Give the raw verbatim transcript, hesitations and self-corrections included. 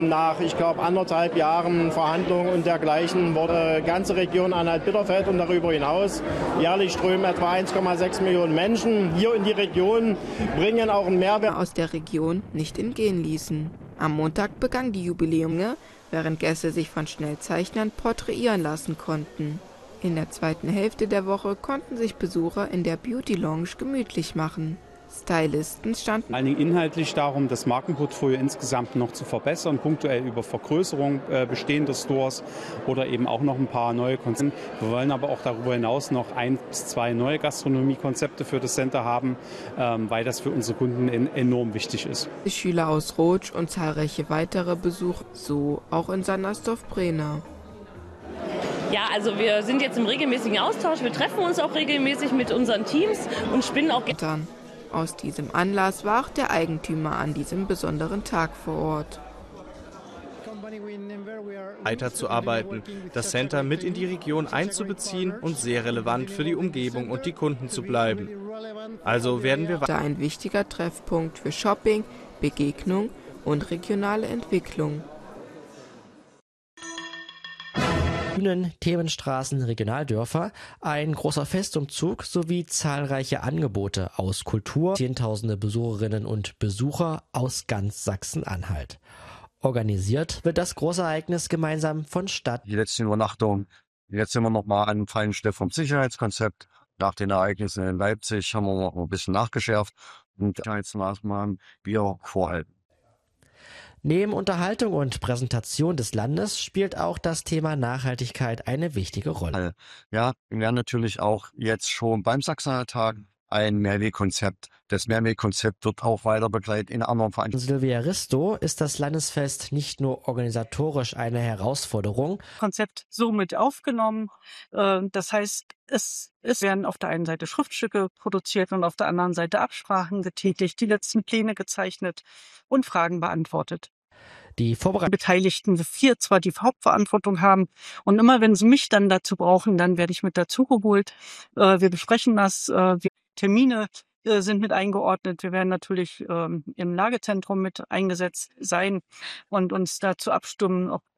Nach, ich glaube, anderthalb Jahren Verhandlungen und dergleichen wurde die ganze Region Anhalt-Bitterfeld und darüber hinaus jährlich strömen etwa eins Komma sechs Millionen Menschen hier in die Region, bringen auch einen Mehrwert aus der Region nicht entgehen ließen. Am Montag begann die Jubiläum, während Gäste sich von Schnellzeichnern porträtieren lassen konnten. In der zweiten Hälfte der Woche konnten sich Besucher in der Beauty Lounge gemütlich machen. Stylisten standen vor allen Dingen inhaltlich darum, das Markenportfolio insgesamt noch zu verbessern, punktuell über Vergrößerung äh, bestehender Stores oder eben auch noch ein paar neue Konzepte. Wir wollen aber auch darüber hinaus noch ein bis zwei neue Gastronomiekonzepte für das Center haben, ähm, weil das für unsere Kunden en enorm wichtig ist. Die Schüler aus Rotsch und zahlreiche weitere Besucher, so auch in Sandersdorf-Brena. Ja, also wir sind jetzt im regelmäßigen Austausch, wir treffen uns auch regelmäßig mit unseren Teams und spinnen auch... Aus diesem Anlass war auch der Eigentümer an diesem besonderen Tag vor Ort. Weiterzuarbeiten, das Center mit in die Region einzubeziehen und sehr relevant für die Umgebung und die Kunden zu bleiben. Also werden wir weiter ein wichtiger Treffpunkt für Shopping, Begegnung und regionale Entwicklung. Bühnen, Themenstraßen, Regionaldörfer, ein großer Festumzug sowie zahlreiche Angebote aus Kultur, Zehntausende Besucherinnen und Besucher aus ganz Sachsen-Anhalt. Organisiert wird das Großereignis gemeinsam von Stadt. Die letzte Übernachtung, jetzt sind wir nochmal an einem feinen Schliff vom Sicherheitskonzept. Nach den Ereignissen in Leipzig haben wir noch ein bisschen nachgeschärft und Sicherheitsmaßnahmen wir vorhalten. Neben Unterhaltung und Präsentation des Landes spielt auch das Thema Nachhaltigkeit eine wichtige Rolle. Ja, wir werden natürlich auch jetzt schon beim Sachsen-Tag ein Mehrwegkonzept. Das Mehrwegkonzept wird auch weiter begleitet in anderen Veranstaltungen. Silvia Risto ist das Landesfest nicht nur organisatorisch eine Herausforderung. Konzept somit aufgenommen. Das heißt, es, es werden auf der einen Seite Schriftstücke produziert und auf der anderen Seite Absprachen getätigt, die letzten Pläne gezeichnet und Fragen beantwortet. Die Vorbereitung Beteiligten, wir zwar die Hauptverantwortung haben und immer wenn sie mich dann dazu brauchen, dann werde ich mit dazu geholt. Wir besprechen das, wir Termine sind mit eingeordnet. Wir werden natürlich ähm, im Lagezentrum mit eingesetzt sein und uns dazu abstimmen, ob